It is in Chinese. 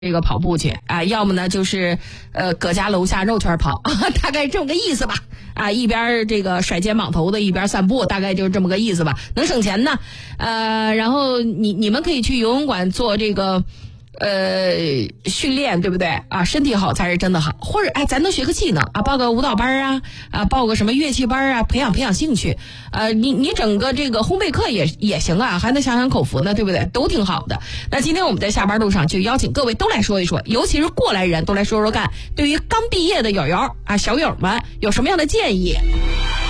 这个跑步去啊，要么呢就是搁家楼下肉圈跑，大概这么个意思吧。啊，一边这个甩肩膀头的，一边散步，大概就是这么个意思吧。能省钱呢。然后你们可以去游泳馆做这个训练，对不对啊？身体好才是真的好。或者咱能学个技能啊，报个舞蹈班啊，报个什么乐器班啊，培养兴趣。你整个这个烘焙课也行啊，还能享口福呢，对不对？都挺好的。那今天我们在下班路上就邀请各位都来说一说，尤其是过来人都来说说看，对于刚毕业的友友啊小友们有什么样的建议？